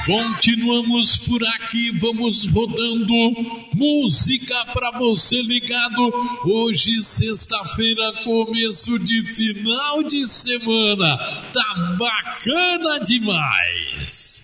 Continuamos por aqui, vamos rodando música pra você ligado. Hoje, sexta-feira, começo de final de semana. Tá bacana demais.